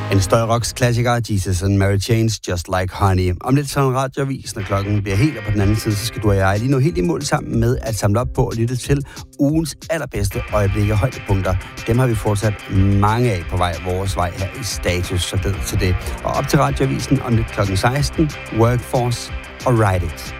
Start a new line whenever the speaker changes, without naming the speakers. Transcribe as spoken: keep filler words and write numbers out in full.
En større rocks klassiker, Jesus and Mary Chain's Just Like Honey. Om lidt så en radioavis, når klokken bliver helt, og på den anden side, så skal du og jeg lige nå helt i mål sammen med at samle op på og lytte til ugens allerbedste øjeblikke og højdepunkter. Dem har vi fortsat mange af på vej vores vej her i Status, så det til det. Og op til radioavisen om lidt klokken seksten, Workforce og Ride It.